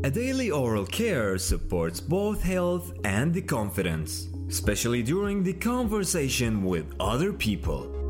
A daily oral care supports both health and the confidence, especially during the conversation with other people.